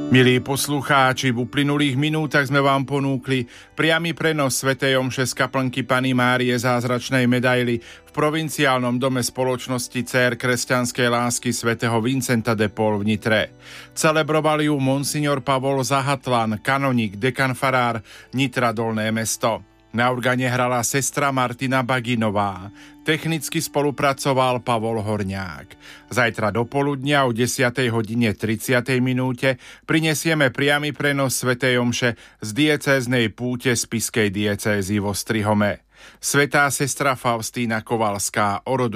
Milí poslucháči, v uplynulých minútach sme vám ponúkli priamy prenos svätej omše z kaplnky Panny Márie Zázračnej medaily v provinciálnom dome spoločnosti Dcér kresťanskej lásky svätého Vincenta de Paul v Nitre. Celebroval ju monsignor Pavol Zahatlan, kanoník, dekan farár Nitra Dolné Mesto. Na organe hrala sestra Martina Baginová. Technicky spolupracoval Pavol Horňák. Zajtra do poludnia o 10:30 prinesieme priamy prenos svätej omše z diecéznej púte Spišskej diecézy vo Strihome. Svätá sestra Faustína Kovalská, oroduj